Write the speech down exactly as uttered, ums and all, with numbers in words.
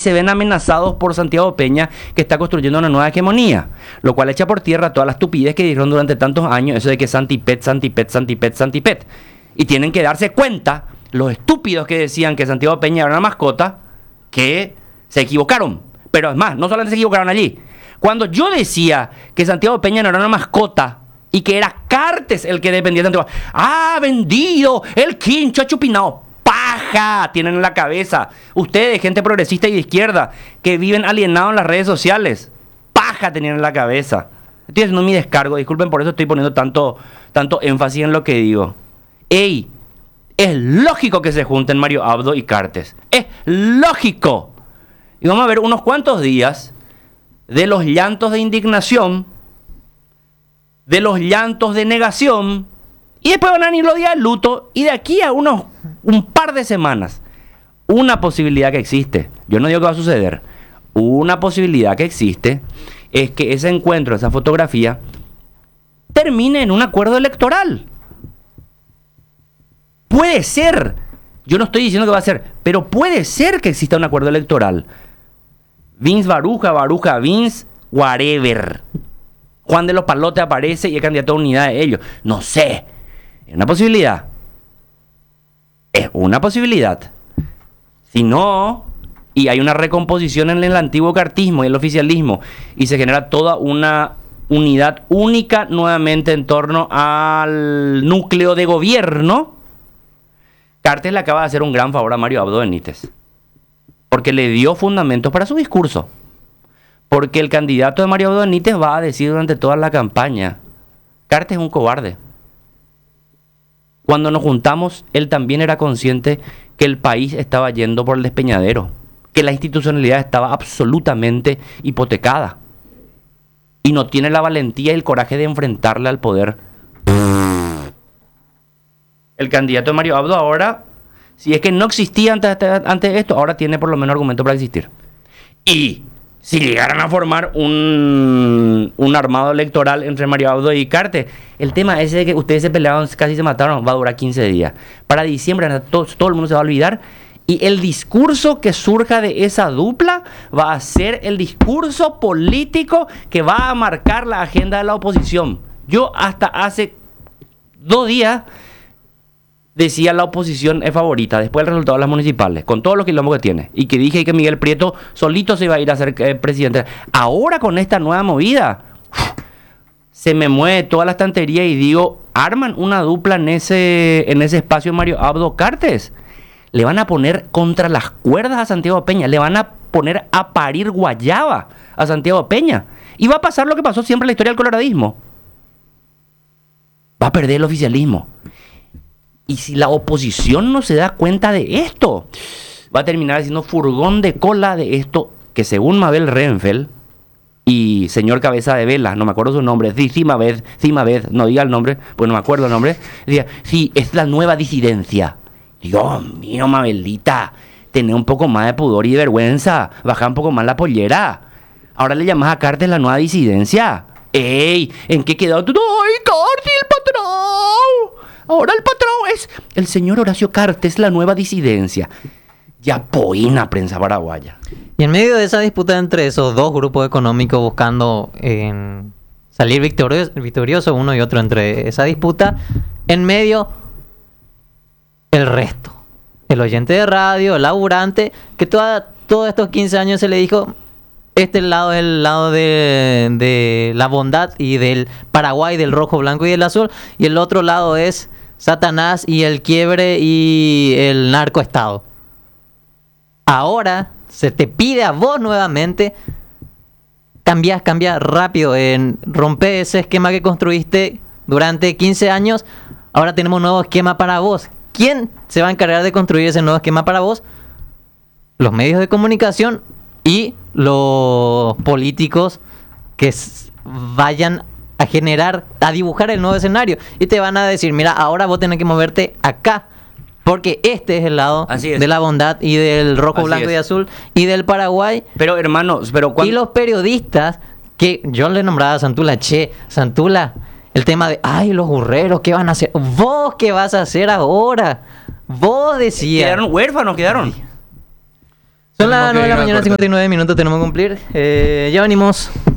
se ven amenazados por Santiago Peña, que está construyendo una nueva hegemonía, lo cual echa por tierra toda la estupidez que dijeron durante tantos años, eso de que Santipet, Santipet, Santipet, Santipet. Y tienen que darse cuenta, los estúpidos que decían que Santiago Peña era una mascota, que se equivocaron. Pero es más, no solamente se equivocaron allí. Cuando yo decía que Santiago Peña no era una mascota y que era Cartes el que dependía de Santiago, ¡ah, vendido! El quincho achupinado. ¡Paja! Tienen en la cabeza. Ustedes, gente progresista y de izquierda, que viven alienados en las redes sociales. ¡Paja! Tenían en la cabeza. Estoy haciendo mi descargo. Disculpen, por eso estoy poniendo tanto, tanto énfasis en lo que digo. ¡Ey! Es lógico que se junten Mario Abdo y Cartes. ¡Es lógico! Y vamos a ver unos cuantos días de los llantos de indignación, de los llantos de negación, y después van a venir los días de luto, y de aquí a unos un par de semanas, una posibilidad que existe, yo no digo que va a suceder, una posibilidad que existe es que ese encuentro, esa fotografía, termine en un acuerdo electoral. Puede ser, yo no estoy diciendo que va a ser, pero puede ser que exista un acuerdo electoral. Vince Baruja, Baruja Vince, whatever. Juan de los Palotes aparece y es candidato a unidad de ellos. No sé. Es una posibilidad. Es una posibilidad. Si no, y hay una recomposición en el antiguo cartismo y el oficialismo, y se genera toda una unidad única nuevamente en torno al núcleo de gobierno, Cartes le acaba de hacer un gran favor a Mario Abdo Benítez. Porque le dio fundamentos para su discurso. Porque el candidato de Mario Abdo Benítez va a decir durante toda la campaña: Cartes es un cobarde. Cuando nos juntamos, él también era consciente que el país estaba yendo por el despeñadero, que la institucionalidad estaba absolutamente hipotecada y no tiene la valentía y el coraje de enfrentarle al poder. El candidato de Mario Abdo ahora, si es que no existía antes, antes de esto, ahora tiene por lo menos argumento para existir. Y si llegaran a formar un, un armado electoral entre Mario Abdo y Cartes, el tema ese de que ustedes se pelearon, casi se mataron, va a durar quince días. Para diciembre todo, todo el mundo se va a olvidar. Y el discurso que surja de esa dupla va a ser el discurso político que va a marcar la agenda de la oposición. Yo hasta hace dos días decía la oposición es favorita después del resultado de las municipales, con todos los quilombos que tiene, y que dije que Miguel Prieto solito se iba a ir a ser eh, presidente. Ahora con esta nueva movida se me mueve toda la estantería y digo, arman una dupla en ese, en ese espacio Mario Abdo Cartes. Le van a poner contra las cuerdas a Santiago Peña, le van a poner a parir guayaba a Santiago Peña, y va a pasar lo que pasó siempre en la historia del coloradismo. Va a perder el oficialismo. Y si la oposición no se da cuenta de esto, va a terminar siendo furgón de cola de esto que, según Mabel Renfeld y señor Cabeza de Vela, no me acuerdo su nombre, sí, Cimabed, Cimabed, no diga el nombre, pues no me acuerdo el nombre, decía, sí, es la nueva disidencia. Dios mío, Mabelita, tené un poco más de pudor y de vergüenza, baja un poco más la pollera. Ahora le llamas a Cartes la nueva disidencia. ¡Ey! ¿En qué quedó? ¡Ay, Cartes, el patrón! Ahora el patrón es el señor Horacio Cartes, la nueva disidencia. Ya poína prensa paraguaya. Y en medio de esa disputa entre esos dos grupos económicos buscando eh, salir victorioso, victorioso uno y otro entre esa disputa, en medio el resto. El oyente de radio, el laburante, que toda, todos estos quince años se le dijo, este lado es el lado de, de la bondad y del Paraguay, del rojo, blanco y del azul, y el otro lado es Satanás y el quiebre y el narcoestado. Ahora se te pide a vos nuevamente cambiar, cambiar rápido, en romper ese esquema que construiste durante quince años. Ahora tenemos un nuevo esquema para vos. ¿Quién se va a encargar de construir ese nuevo esquema para vos? Los medios de comunicación y los políticos que vayan a generar, a dibujar el nuevo escenario, y te van a decir, mira, ahora vos tenés que moverte acá, porque este es el lado es. de la bondad y del rojo, Así blanco es. y azul y del Paraguay. Pero hermanos, pero cuando... y los periodistas, que yo le nombraba a Santula, che, Santula, el tema de, ay, los burreros, ¿qué van a hacer? ¿Vos qué vas a hacer ahora? Vos decías. Quedaron huérfanos, quedaron. Son las Tenemos que nueve de la irnos al mañana, corte. cincuenta y nueve minutos, tenemos que cumplir. Eh, ya venimos.